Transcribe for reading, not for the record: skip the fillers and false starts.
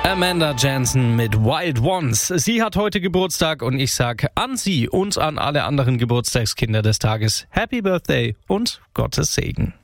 Amanda Jansen mit Wild Ones. Sie hat heute Geburtstag und ich sag an sie und an alle anderen Geburtstagskinder des Tages Happy Birthday und Gottes Segen.